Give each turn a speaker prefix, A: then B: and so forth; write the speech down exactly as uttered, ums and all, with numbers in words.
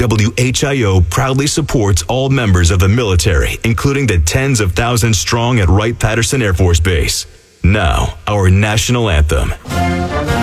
A: W H I O proudly supports all members of the military, including the tens of thousands strong at Wright-Patterson Air Force Base. Now, our national anthem.